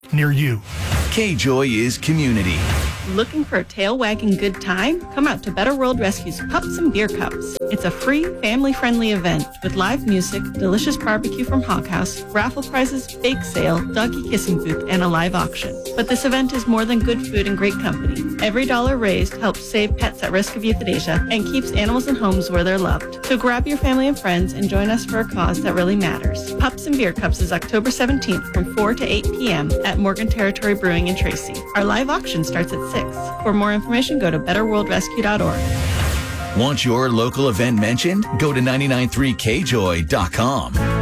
near you. K-Joy is community. Looking for a tail-wagging good time? Come out to Better World Rescue's Pups and Beer Cups. It's a free, family-friendly event with live music, delicious barbecue from Hog House, raffle prizes, bake sale, doggy kissing booth, and a live auction. But this event is more than good food and great company. Every dollar raised helps save pets at risk of euthanasia and keeps animals in homes where they're loved. So grab your family and friends and join us for a cause that really matters. Pups and Beer Cups is October 17th from 4 to 8 p.m. at Morgan Territory Brewing in Tracy. Our live auction starts at 6. For more information, go to betterworldrescue.org. Want your local event mentioned? Go to 993kjoy.com.